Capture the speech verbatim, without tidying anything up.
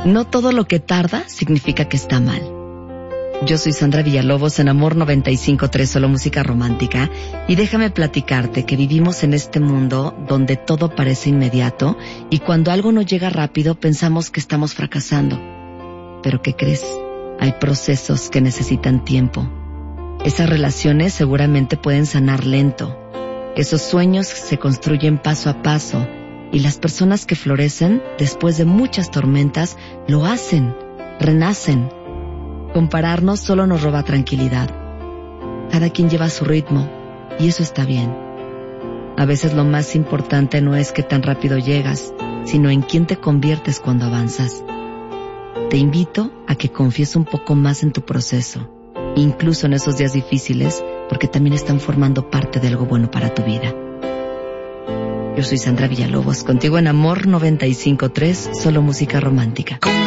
No todo lo que tarda significa que está mal. Yo soy Sandra Villalobos en Amor noventa y cinco punto tres, solo música romántica, y déjame platicarte que vivimos en este mundo donde todo parece inmediato y cuando algo no llega rápido pensamos que estamos fracasando. Pero ¿qué crees? Hay procesos que necesitan tiempo. Esas relaciones seguramente pueden sanar lento. Esos sueños se construyen paso a paso y las personas que florecen después de muchas tormentas lo hacen, renacen. Compararnos solo nos roba tranquilidad. Cada quien lleva su ritmo y eso está bien. A veces lo más importante no es qué tan rápido llegas, sino en quién te conviertes cuando avanzas. Te invito a que confíes un poco más en tu proceso, incluso en esos días difíciles, porque también están formando parte de algo bueno para tu vida. Yo soy Sandra Villalobos, contigo en Amor noventa y cinco punto tres, solo música romántica.